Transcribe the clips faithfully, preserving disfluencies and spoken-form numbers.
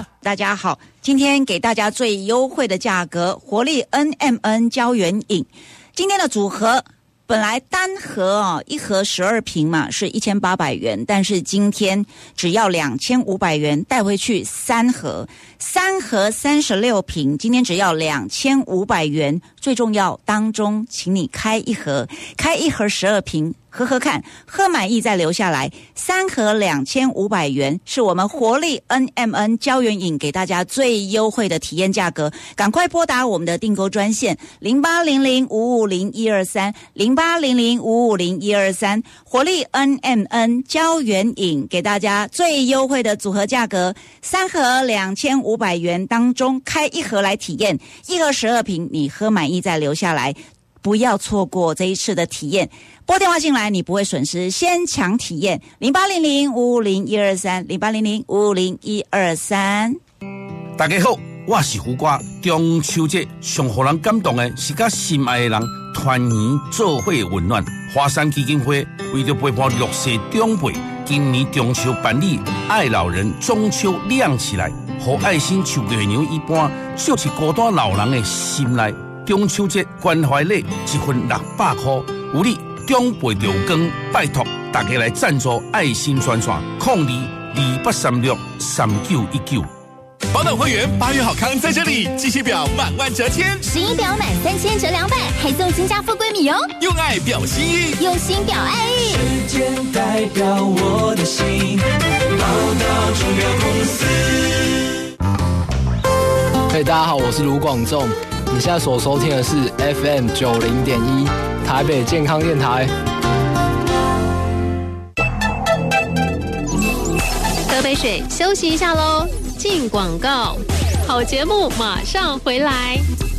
啦！大家好，今天给大家最优惠的价格，活力 N M N 胶原饮。今天的组合本来单盒哦，一盒十二瓶嘛，是一千八百元，但是今天只要两千五百元带回去三盒，三盒三十六瓶，今天只要两千五百元。最重要，当中请你开一盒，开一盒十二瓶。喝喝看，喝满意再留下来。三盒两千五百元，是我们活力 N M N 胶原饮给大家最优惠的体验价格。赶快拨打我们的订购专线零八零零五五零一二三零八零零五五零一二三，活力 N M N 胶原饮给大家最优惠的组合价格，三盒两千五百元当中开一盒来体验，一盒十二瓶，你喝满意再留下来。不要错过这一次的体验，拨电话进来你不会损失，先抢体验零八零零五五零一二三零八零零五五零一二三。 大家好，我是胡瓜。中秋节上让人感动的是甲心爱的人团圆做伙温暖。华山基金会为着陪伴弱势长辈，今年中秋办理爱老人中秋亮起来，和爱心像月娘一般，照进孤单老人的心内。中秋节关怀礼一份六百块，有你长辈着有光，拜托大家来赞助爱心专线零二二八三六三九一九。 宝岛会员八月好康在这里，记起表满万折千， 十一表满三千折两百，还送金家富贵米哦！ 用爱表心意， 用心表爱意。 时间代表我的心，宝岛钟表公司。 嘿，大家好，我是卢广仲。你现在所收听的是 F M 九零点一台北健康电台。 喝杯水，休息一下喽。进广告，好节目马上回来。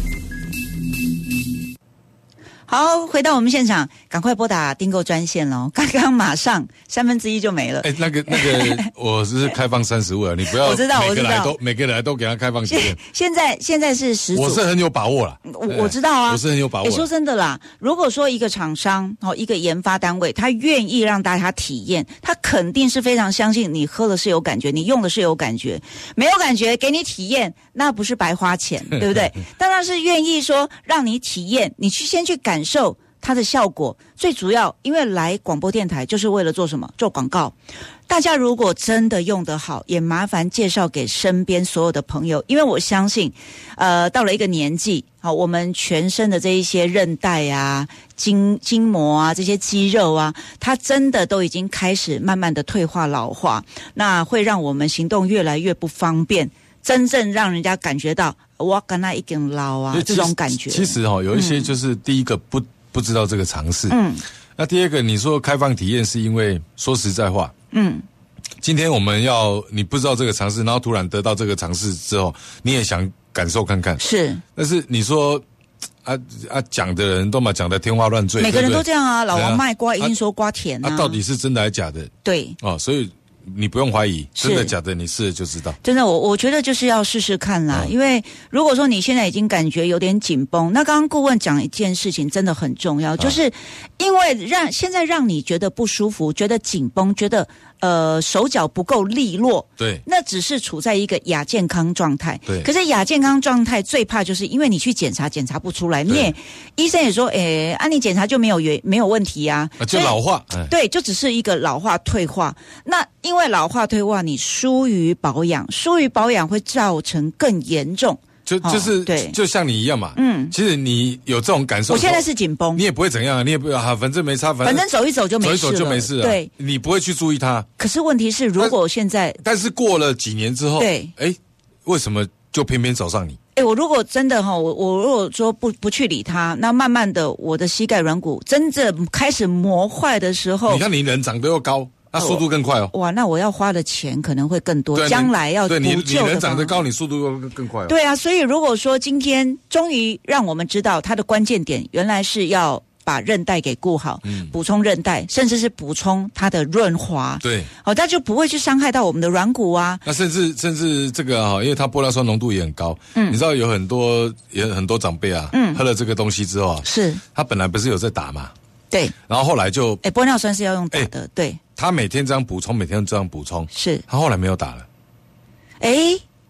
好，回到我们现场，赶快拨打订购专线喽！刚刚马上三分之一就没了。 哎，那个那个，我是开放三十位，你不要我知道，我知道， 每个来都每个来都给他开放时间。 现在现在是十组， 我是很有把握啦。 我我知道啊， 我是很有把握。 你说真的啦，如果说一个厂商哦，一个研发单位，他愿意让大家体验，他肯定是非常相信你喝的是有感觉，你用的是有感觉，没有感觉给你体验，那不是白花钱，对不对？当然是愿意说让你体验，你去先去感受它的效果。最主要因为来广播电台就是为了做什么？做广告。大家如果真的用得好，也麻烦介绍给身边所有的朋友，因为我相信呃，到了一个年纪，好，我们全身的这一些韧带啊、筋筋膜啊、这些肌肉啊，它真的都已经开始慢慢的退化老化，那会让我们行动越来越不方便，真正让人家感觉到我跟他一根老啊这种感觉。 其实哈、哦，有一些就是第一个不、嗯、不知道这个常识，嗯，那第二个你说开放体验是因为说实在话，嗯，今天我们要你不知道这个常识，然后突然得到这个常识之后，你也想感受看看，是，但是你说啊啊讲的人都嘛讲的天花乱坠， 每个人都这样啊，老王卖瓜一定说瓜甜啊， 啊到底是真的还是假的？对，哦，所以你不用怀疑，真的假的，你试了就知道。 真的，我我觉得就是要试试看啦。嗯、因为如果说你现在已经感觉有点紧绷，那刚刚顾问讲一件事情真的很重要，就是因为让现在让你觉得不舒服，觉得紧绷，觉得呃手脚不够利落，对，那只是处在一个亚健康状态。对，可是亚健康状态最怕就是因为你去检查检查不出来，你也医生也说，诶，啊你检查就没有原没有问题啊， 啊就老化， 对，就只是一个老化退化。那因为老化退化，你疏于保养，疏于保养会造成更严重。 就就是、哦、对，就像你一样嘛。嗯，其实你有这种感受， 我现在是紧绷， 你也不会怎样啊，你也不啊，反正没差，反正反正走一走就没事了， 走一走就没事了。对，你不会去注意它。 可是问题是，如果现在， 但, 但是过了几年之后，对，哎，为什么就偏偏找上你？ 哎，我如果真的哈，我我如果说不不去理它，那慢慢的我的膝盖软骨真正开始磨坏的时候， 你看你人长得又高。那、啊、速度更快哦！ 哇，那我要花的钱可能会更多，将来要补救的对你你人长得高，你速度又更快哦。 对啊，所以如果说今天终于让我们知道它的关键点，原来是要把韧带给顾好，嗯，补充韧带，甚至是补充它的润滑，对，哦，它就不会去伤害到我们的软骨啊。 那甚至甚至这个啊，因为它玻尿酸浓度也很高，嗯，你知道有很多也很多长辈啊，嗯，喝了这个东西之后啊，是，他本来不是有在打嘛。对，然后后来就， 哎，玻尿酸是要用打的，对。 他每天这样补充，每天这样补充，是。他后来没有打了。 哎，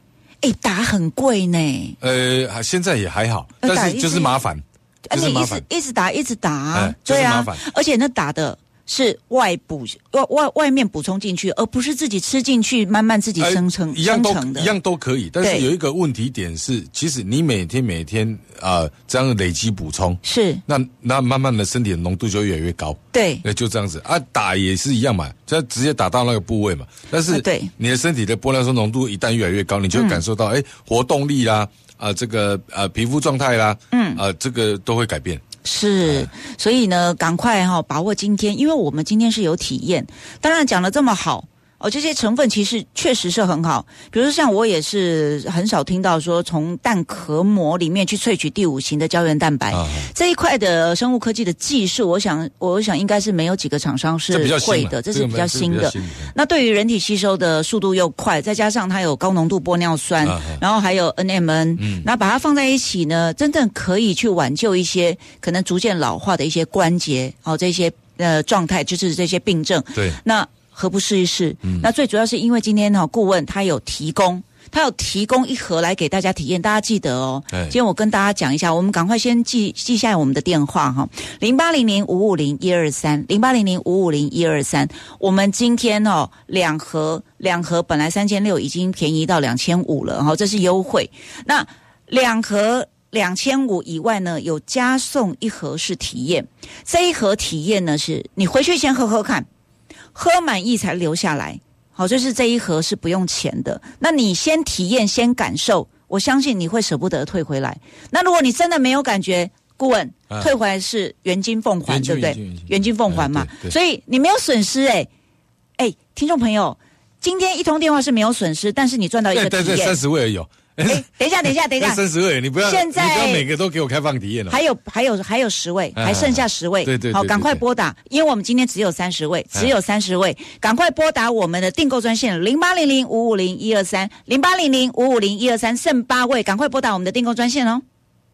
哎，打很贵呢。 呃，现在也还好，但是就是麻烦，就是麻烦， 一直打一直打， 哎，就是麻烦， 而且那打的是外补外外外面补充进去，而不是自己吃进去，慢慢自己生成、呃、 一样都生成的， 一样都可以。但是有一个问题点是，其实你每天每天啊、呃、这样累积补充， 是那那慢慢的身体的浓度就越来越高。 对， 那就这样子啊，打也是一样嘛，就直接打到那个部位嘛。但是对你的身体的玻尿酸浓度一旦越来越高，你就会感受到哎、嗯、活动力啦，啊、呃、这个呃皮肤状态啦，嗯啊、呃、这个都会改变。 是，所以呢，赶快哈、哦、把握今天，因为我们今天是有体验。当然讲得这么好哦，这些成分其实确实是很好。比如说像我也是很少听到说从蛋壳膜里面去萃取第五型的胶原蛋白、啊、这一块的生物科技的技术，我想我想应该是没有几个厂商是会的，这是比较新的。那对于人体吸收的速度又快，再加上它有高浓度玻尿酸，啊、然后还有 N M N， 嗯，那把它放在一起呢，真正可以去挽救一些可能逐渐老化的一些关节哦，这些呃状态，就是这些病症。 对， 那何不试一试？嗯，那最主要是因为今天哈、哦、顾问他有提供，他有提供一盒来给大家体验，大家记得哦。今天我跟大家讲一下，我们赶快先记记下来我们的电话哈，零八零零五五零一二三，零八零零五五零一二三。我们今天哦两盒两盒本来三千六已经便宜到两千五了，哈，这是优惠。那两盒两千五以外呢，有加送一盒是体验，这一盒体验呢是你回去先喝喝看。喝满意才留下来，好，就是这一盒是不用钱的。那你先体验，先感受，我相信你会舍不得退回来。那如果你真的没有感觉，顾问、啊、退回来是原金奉还，对不对？原金奉还嘛，哎、所以你没有损失哎、欸、哎，听众朋友，今天一通电话是没有损失，但是你赚到一个体验， 对对，三十位而已。 哎，等一下，等一下，等一下， 三十位，你不要， 现在你不要每个都给我开放体验了。 还有，还有，还有十位，还剩下十位， 对对， 好，赶快拨打，因为我们今天只有三十位，只有三十位，赶快拨打我们的订购专线零八零零五五零一二三，零八零零五五零一二三，剩八位，赶快拨打我们的订购专线哦。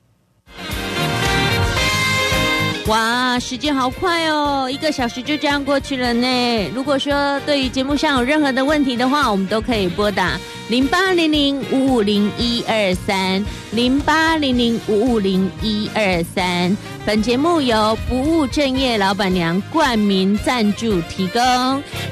哇，时间好快哦，一个小时就这样过去了呢。如果说对于节目上有任何的问题的话，我们都可以拨打零八零零五五零一二三，零八零零五五零一二三。本节目由不务正业老板娘冠名赞助提供。